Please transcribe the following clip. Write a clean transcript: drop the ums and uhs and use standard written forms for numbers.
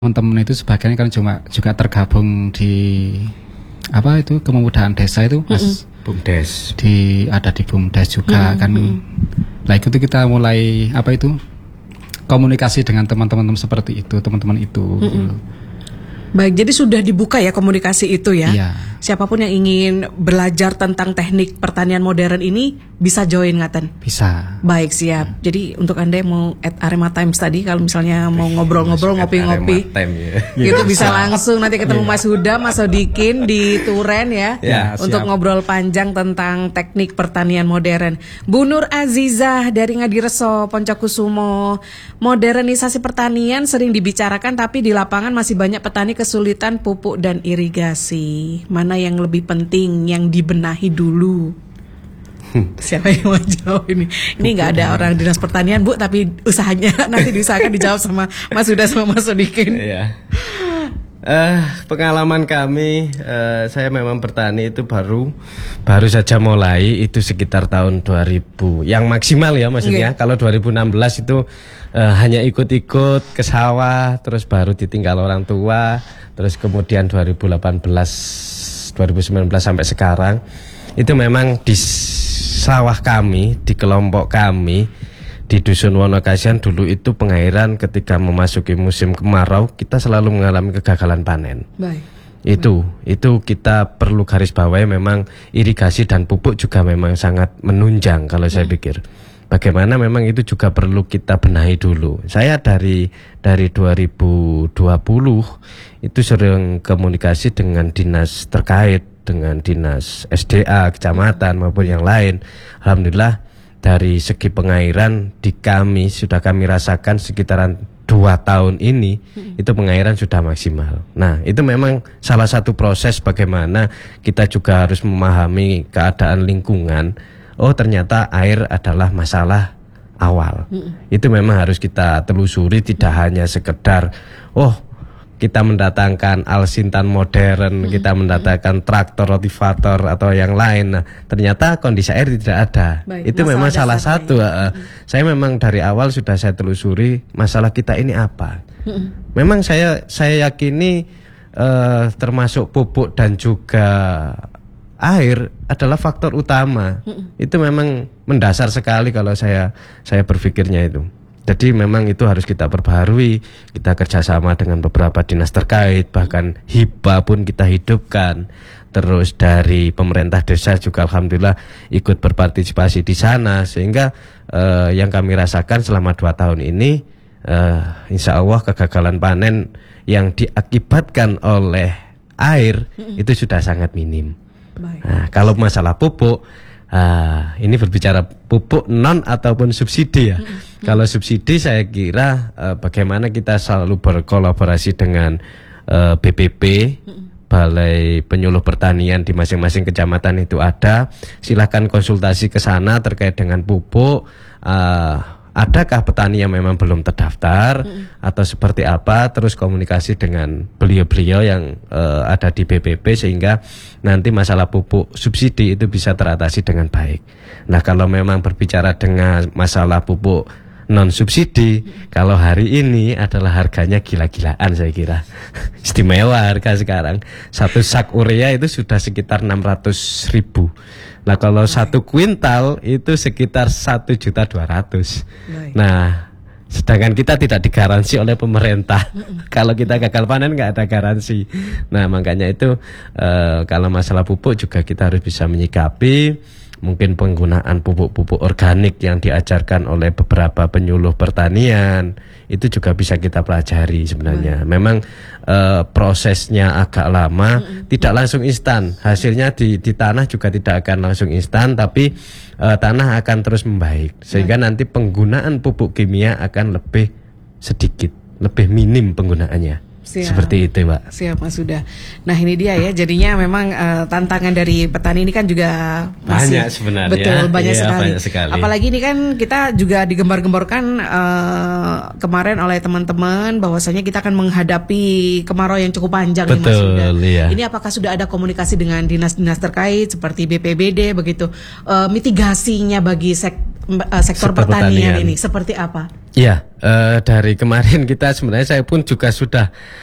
teman-teman itu sebagian kan juga tergabung di apa itu kemudahan desa itu Mas. BUMDes. Ada di BUMDes juga kan. Nah itu kita mulai apa itu komunikasi dengan teman-teman seperti itu, teman-teman itu. Baik, jadi sudah dibuka ya komunikasi itu ya. Iya. Siapapun yang ingin belajar tentang teknik pertanian modern ini bisa join ngaten. Bisa. Baik, siap. Jadi untuk Anda yang mau at Arema Times tadi, kalau misalnya mau ngobrol-ngobrol, ngopi-ngopi, gitu bisa langsung nanti ketemu Mas Huda, Mas Sodikin di Turen ya, untuk ngobrol panjang tentang teknik pertanian modern. Bu Nur Azizah dari Ngadireso, Poncokusumo, modernisasi pertanian sering dibicarakan tapi di lapangan masih banyak petani kesulitan pupuk dan irigasi. Mana yang lebih penting yang dibenahi dulu? Siapa yang mau jawab ini? Ini nggak ada orang dinas pertanian Bu, tapi usahanya nanti diusahakan dijawab sama Mas Huda sama Mas Sodikin. Iya. Pengalaman kami, saya memang bertani itu baru saja mulai itu sekitar tahun 2000. Yang maksimal ya maksudnya. Kalau 2016 itu hanya ikut-ikut ke sawah, terus baru ditinggal orang tua, terus kemudian 2018, 2019 sampai sekarang itu memang di sawah kami, di kelompok kami di Dusun Wonokasian dulu itu pengairan ketika memasuki musim kemarau kita selalu mengalami kegagalan panen. Baik. Itu kita perlu garis bawahi, memang irigasi dan pupuk juga memang sangat menunjang kalau saya pikir. Bagaimana memang itu juga perlu kita benahi dulu. Saya dari 2020 itu sering komunikasi dengan dinas terkait, dengan dinas SDA, kecamatan maupun yang lain. Alhamdulillah dari segi pengairan di kami sudah kami rasakan sekitaran 2 tahun ini itu pengairan sudah maksimal. Nah itu memang salah satu proses bagaimana kita juga harus memahami keadaan lingkungan. Oh ternyata air adalah masalah awal. Itu memang harus kita telusuri, tidak hanya sekedar kita mendatangkan Alsintan modern, kita mendatangkan traktor rotivator atau yang lain. Nah, ternyata kondisi air tidak ada. Baik, itu memang salah satu. Saya memang dari awal sudah saya telusuri masalah kita ini apa. Memang saya yakini termasuk pupuk dan juga air adalah faktor utama. Itu memang mendasar sekali kalau saya berpikirnya itu. Jadi memang itu harus kita perbaharui, kita kerjasama dengan beberapa dinas terkait, bahkan hibah pun kita hidupkan. Terus dari pemerintah desa juga alhamdulillah ikut berpartisipasi di sana, sehingga yang kami rasakan selama 2 tahun ini, insya Allah kegagalan panen yang diakibatkan oleh air itu sudah sangat minim. Nah, kalau masalah pupuk, ini berbicara pupuk non ataupun subsidi ya. Kalau subsidi saya kira bagaimana kita selalu berkolaborasi dengan BPP, Balai Penyuluh Pertanian di masing-masing kecamatan itu ada. Silakan konsultasi ke sana terkait dengan pupuk. Adakah petani yang memang belum terdaftar atau seperti apa, terus komunikasi dengan beliau-beliau yang ada di BPP sehingga nanti masalah pupuk subsidi itu bisa teratasi dengan baik. Nah kalau memang berbicara dengan masalah pupuk non subsidi, kalau hari ini adalah harganya gila-gilaan saya kira. Istimewa harga sekarang. 1 sak urea itu sudah sekitar 600.000. Nah kalau 1 kuintal itu sekitar 1.200.000. Nah sedangkan kita tidak digaransi oleh pemerintah. Kalau kita gagal panen nggak ada garansi. Nah makanya itu kalau masalah pupuk juga kita harus bisa menyikapi. Mungkin penggunaan pupuk-pupuk organik yang diajarkan oleh beberapa penyuluh pertanian itu juga bisa kita pelajari sebenarnya. Memang prosesnya agak lama, tidak langsung instan. Hasilnya di tanah juga tidak akan langsung instan, tapi tanah akan terus membaik. Sehingga nanti penggunaan pupuk kimia akan lebih sedikit, lebih minim penggunaannya. Siap. Seperti itu Pak. Siap Mas Huda. Nah ini dia ya, jadinya memang tantangan dari petani ini kan juga masih banyak sebenarnya. Betul, banyak sekali. Banyak sekali. Apalagi ini kan kita juga digembar-gemborkan kemarin oleh teman-teman bahwasanya kita akan menghadapi kemarau yang cukup panjang. Betul, nih Mas Huda. Iya. Ini apakah sudah ada komunikasi dengan dinas-dinas terkait seperti BPBD begitu, mitigasinya bagi sektor pertanian ini seperti apa? Ya, dari kemarin kita sebenarnya saya pun juga sudah